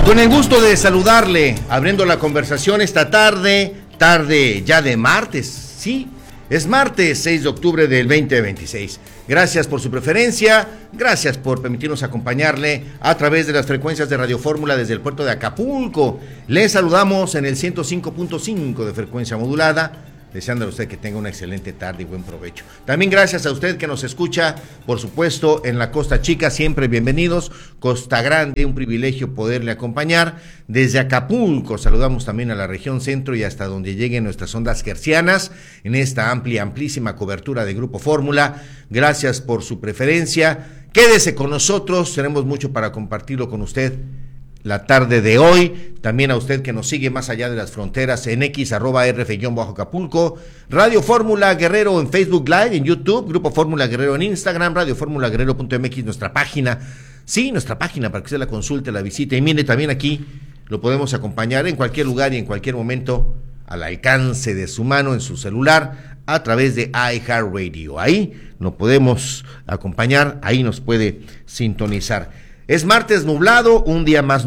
Con el gusto de saludarle, abriendo la conversación esta tarde ya de martes, sí, es martes 6 de octubre del 2026. Gracias por su preferencia, gracias por permitirnos acompañarle a través de las frecuencias de Radio Fórmula desde el puerto de Acapulco. Le saludamos en el 105.5 de frecuencia modulada, deseándole a usted que tenga una excelente tarde y buen provecho. También gracias a usted que nos escucha, por supuesto, en la Costa Chica, siempre bienvenidos. Costa Grande, un privilegio poderle acompañar. Desde Acapulco saludamos también a la región centro y hasta donde lleguen nuestras ondas hercianas en esta amplísima cobertura de Grupo Fórmula. Gracias por su preferencia. Quédese con nosotros, tenemos mucho para compartirlo con usted la tarde de hoy. También a usted que nos sigue más allá de las fronteras en x@rf_Acapulco, Radio Fórmula Guerrero en Facebook Live, en YouTube, Grupo Fórmula Guerrero en Instagram, radioformulaguerrero.mx, nuestra página, sí, nuestra página para que usted la consulte, la visite, y mire, también aquí lo podemos acompañar en cualquier lugar y en cualquier momento, al alcance de su mano, en su celular, a través de iHeartRadio. Ahí lo podemos acompañar, ahí nos puede sintonizar. Es martes nublado, un día más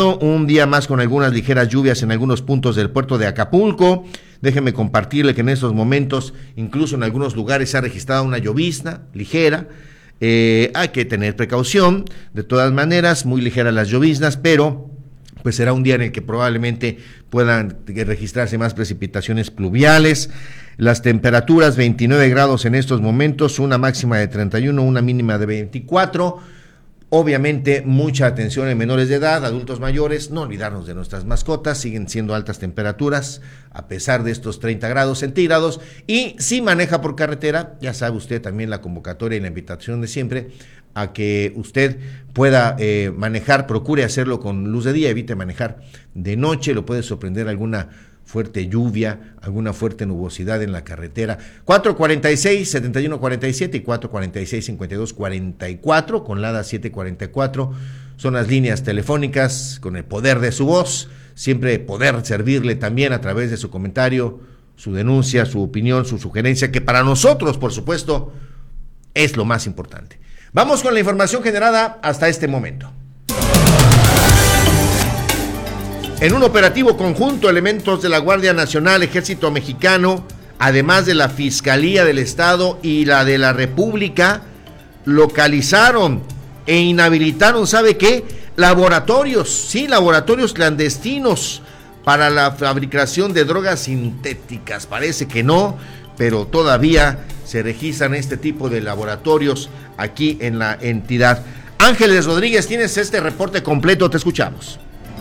con algunas ligeras lluvias en algunos puntos del puerto de Acapulco. Déjeme compartirle que en estos momentos, incluso en algunos lugares se ha registrado una llovizna ligera. Hay que tener precaución, de todas maneras, muy ligeras las lloviznas, pero pues será un día en el que probablemente puedan registrarse más precipitaciones pluviales. Las temperaturas 29 grados en estos momentos, una máxima de 31, una mínima de 24. Obviamente, mucha atención en menores de edad, adultos mayores, no olvidarnos de nuestras mascotas, siguen siendo altas temperaturas, a pesar de estos 30 grados centígrados, y si maneja por carretera, ya sabe usted también la convocatoria y la invitación de siempre, a que usted pueda manejar, procure hacerlo con luz de día, evite manejar de noche, lo puede sorprender alguna fuerte lluvia, alguna fuerte nubosidad en la carretera. 446-7147 y 446-5244 con LADA 744 son las líneas telefónicas con el poder de su voz, siempre poder servirle también a través de su comentario, su denuncia, su opinión, su sugerencia, que para nosotros, por supuesto, es lo más importante. Vamos con la información generada hasta este momento. En un operativo conjunto, elementos de la Guardia Nacional, Ejército Mexicano, además de la Fiscalía del Estado y la de la República, localizaron e inhabilitaron, ¿sabe qué? Laboratorios clandestinos para la fabricación de drogas sintéticas. Parece que no, pero todavía se registran este tipo de laboratorios aquí en la entidad. Ángeles Rodríguez, tienes este reporte completo, te escuchamos.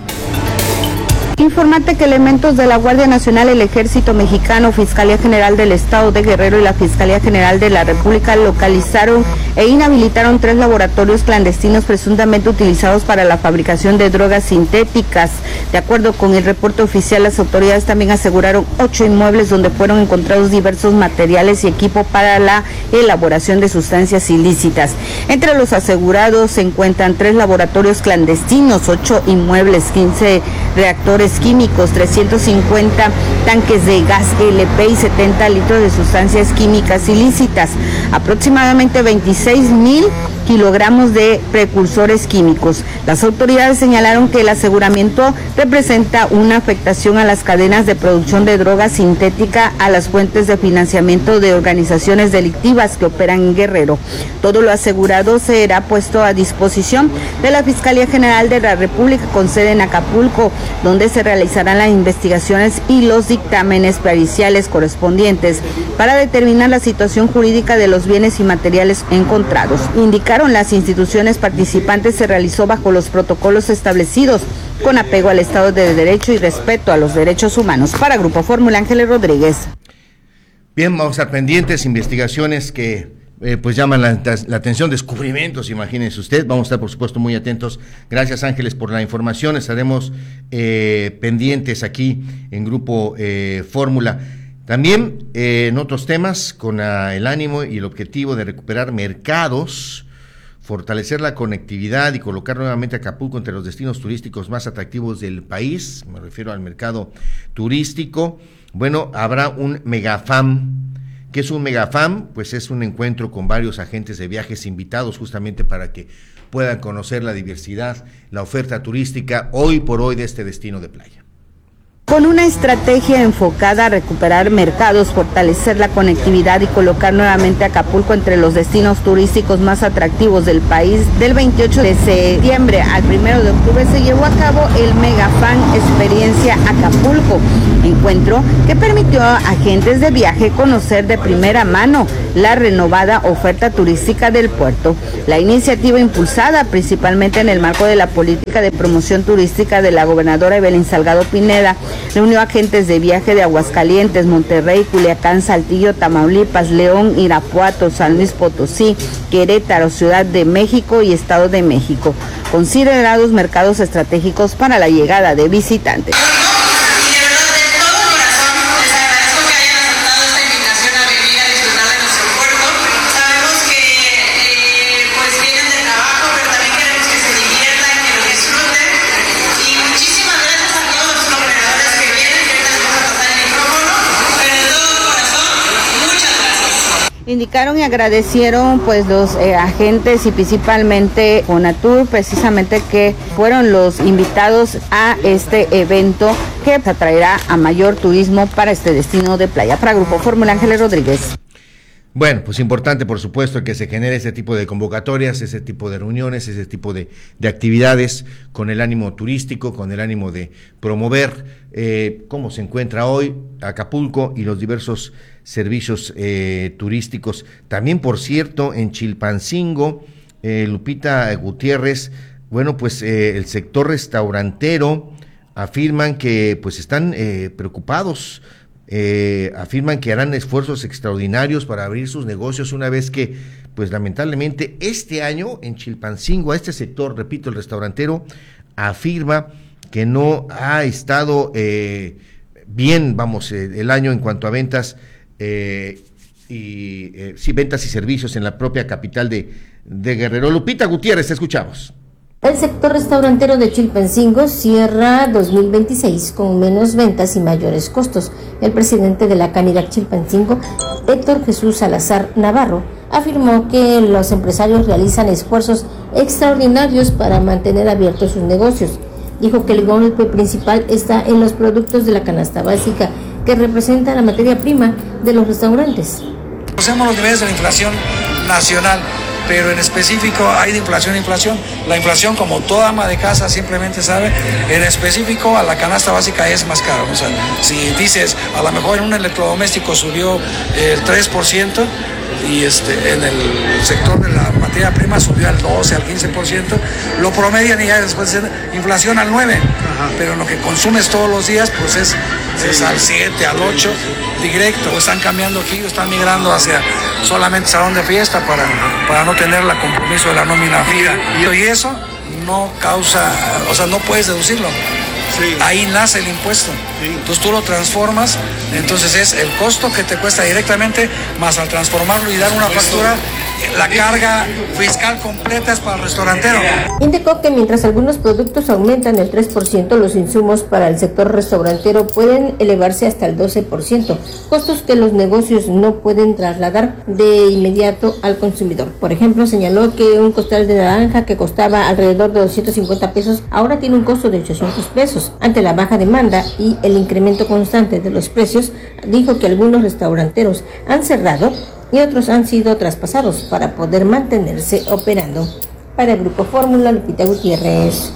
Informante que elementos de la Guardia Nacional, el Ejército Mexicano, Fiscalía General del Estado de Guerrero y la Fiscalía General de la República localizaron e inhabilitaron 3 laboratorios clandestinos presuntamente utilizados para la fabricación de drogas sintéticas. De acuerdo con el reporte oficial, las autoridades también aseguraron 8 inmuebles donde fueron encontrados diversos materiales y equipo para la elaboración de sustancias ilícitas. Entre los asegurados se encuentran 3 laboratorios clandestinos, 8 inmuebles, 15 reactores químicos, 350 tanques de gas LP y 70 litros de sustancias químicas ilícitas, aproximadamente 26,000 kilogramos de precursores químicos. Las autoridades señalaron que el aseguramiento representa una afectación a las cadenas de producción de droga sintética, a las fuentes de financiamiento de organizaciones delictivas que operan en Guerrero. Todo lo asegurado será puesto a disposición de la Fiscalía General de la República con sede en Acapulco, donde se realizarán las investigaciones y los dictámenes periciales correspondientes para determinar la situación jurídica de los bienes y materiales encontrados. Indicaron las instituciones participantes se realizó bajo los protocolos establecidos con apego al Estado de Derecho y respeto a los derechos humanos. Para Grupo Fórmula, Ángeles Rodríguez. Bien, vamos a estar pendientes, investigaciones que pues llaman la atención, descubrimientos, imagínense usted. Vamos a estar, por supuesto, muy atentos. Gracias, Ángeles, por la información. Estaremos pendientes aquí en Grupo Fórmula. También en otros temas, con el ánimo y el objetivo de recuperar mercados, fortalecer la conectividad y colocar nuevamente a Acapulco entre los destinos turísticos más atractivos del país, me refiero al mercado turístico. Bueno, habrá un Megafam. ¿Qué es un Megafam? Pues es un encuentro con varios agentes de viajes invitados justamente para que puedan conocer la diversidad, la oferta turística hoy por hoy de este destino de playa. Con una estrategia enfocada a recuperar mercados, fortalecer la conectividad y colocar nuevamente a Acapulco entre los destinos turísticos más atractivos del país, del 28 de septiembre al 1 de octubre se llevó a cabo el Megafan Experiencia Acapulco, encuentro que permitió a agentes de viaje conocer de primera mano la renovada oferta turística del puerto. La iniciativa, impulsada principalmente en el marco de la política de promoción turística de la gobernadora Evelyn Salgado Pineda, reunió agentes de viaje de Aguascalientes, Monterrey, Culiacán, Saltillo, Tamaulipas, León, Irapuato, San Luis Potosí, Querétaro, Ciudad de México y Estado de México, considerados mercados estratégicos para la llegada de visitantes. Indicaron y agradecieron pues los agentes y principalmente Fonatur, precisamente, que fueron los invitados a este evento que atraerá a mayor turismo para este destino de playa. Para Grupo Fórmula, Ángeles Rodríguez. Bueno, pues importante, por supuesto, que se genere ese tipo de convocatorias, ese tipo de reuniones, ese tipo de actividades con el ánimo turístico, con el ánimo de promover cómo se encuentra hoy Acapulco y los diversos servicios turísticos. También, por cierto, en Chilpancingo, Lupita Gutiérrez, bueno, pues el sector restaurantero afirman que pues están preocupados. Afirman que harán esfuerzos extraordinarios para abrir sus negocios una vez que, pues lamentablemente, este año en Chilpancingo, a este sector, repito, el restaurantero, afirma que no ha estado bien, el año en cuanto a ventas, ventas y servicios en la propia capital de Guerrero. Lupita Gutiérrez, te escuchamos. El sector restaurantero de Chilpancingo cierra 2026 con menos ventas y mayores costos. El presidente de la Canirac Chilpancingo, Héctor Jesús Salazar Navarro, afirmó que los empresarios realizan esfuerzos extraordinarios para mantener abiertos sus negocios. Dijo que el golpe principal está en los productos de la canasta básica, que representa la materia prima de los restaurantes. Conocemos los niveles de la inflación nacional, pero en específico hay de inflación a inflación. La inflación, como toda ama de casa simplemente sabe, en específico a la canasta básica es más caro. O sea, si dices, a lo mejor en un electrodoméstico subió el 3%, y en el sector de la materia prima subió al 12, al 15%, lo promedian y ya después de inflación al 9%, pero lo que consumes todos los días pues es al 7, al 8, directo. Están cambiando aquí, están migrando hacia solamente salón de fiesta para no tener el compromiso de la nómina fija. Y eso no causa, o sea, no puedes deducirlo. Sí. Ahí nace el impuesto. Sí. Entonces tú lo transformas, entonces es el costo que te cuesta directamente, más al transformarlo y dar una factura, la carga fiscal completa es para el restaurantero. Indicó que mientras algunos productos aumentan el 3%, los insumos para el sector restaurantero pueden elevarse hasta el 12%, costos que los negocios no pueden trasladar de inmediato al consumidor. Por ejemplo, señaló que un costal de naranja que costaba alrededor de 250 pesos, ahora tiene un costo de 800 pesos. Ante la baja demanda y el incremento constante de los precios, dijo que algunos restauranteros han cerrado y otros han sido traspasados para poder mantenerse operando. Para el Grupo Fórmula, Lupita Gutiérrez.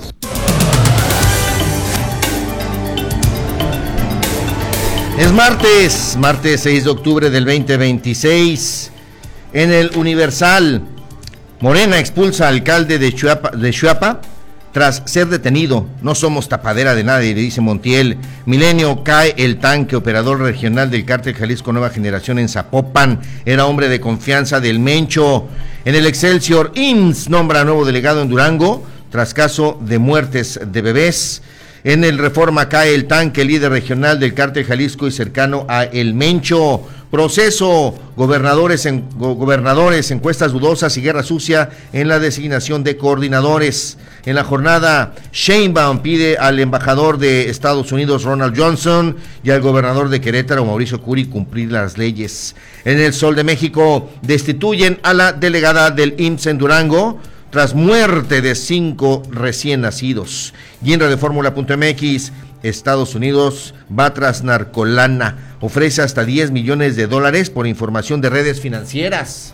Es martes 6 de octubre del 2026. En el Universal, Morena expulsa al alcalde de Xuapa tras ser detenido. No somos tapadera de nadie, le dice Montiel. Milenio, cae el tanque, operador regional del Cártel Jalisco Nueva Generación en Zapopan. Era hombre de confianza del Mencho. En el Excelsior, IMSS nombra nuevo delegado en Durango tras caso de muertes de bebés. En el Reforma, cae el tanque, líder regional del Cártel Jalisco y cercano a El Mencho. Proceso, gobernadores, encuestas dudosas y guerra sucia en la designación de coordinadores. En la jornada, Sheinbaum pide al embajador de Estados Unidos, Ronald Johnson, y al gobernador de Querétaro, Mauricio Curi, cumplir las leyes. En el Sol de México, destituyen a la delegada del IMSS en Durango tras muerte de 5 recién nacidos. Y en Radioformula.mx, Estados Unidos va tras Narcolana, ofrece hasta $10 millones por información de redes financieras.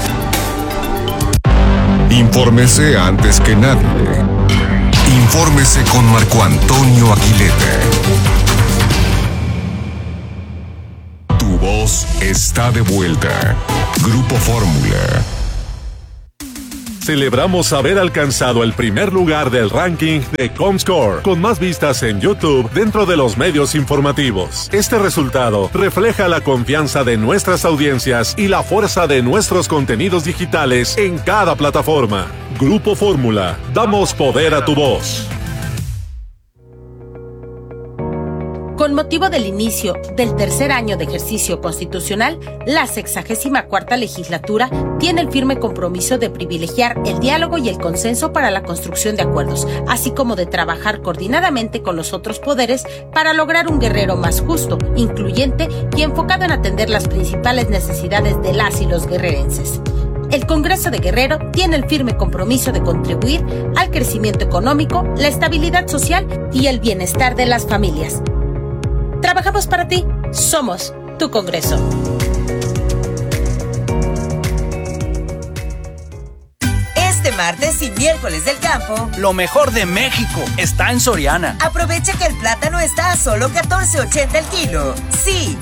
Infórmese antes que nadie. Infórmese con Marco Antonio Aguilera. Tu voz está de vuelta. Grupo Fórmula. Celebramos haber alcanzado el primer lugar del ranking de Comscore, con más vistas en YouTube dentro de los medios informativos. Este resultado refleja la confianza de nuestras audiencias y la fuerza de nuestros contenidos digitales en cada plataforma. Grupo Fórmula, damos poder a tu voz. Con motivo del inicio del tercer año de ejercicio constitucional, la 64ª legislatura tiene el firme compromiso de privilegiar el diálogo y el consenso para la construcción de acuerdos, así como de trabajar coordinadamente con los otros poderes para lograr un Guerrero más justo, incluyente y enfocado en atender las principales necesidades de las y los guerrerenses. El Congreso de Guerrero tiene el firme compromiso de contribuir al crecimiento económico, la estabilidad social y el bienestar de las familias. Trabajamos para ti, somos tu Congreso. Este martes y miércoles del campo, lo mejor de México está en Soriana. Aprovecha que el plátano está a solo $14.80 el kilo. Sí,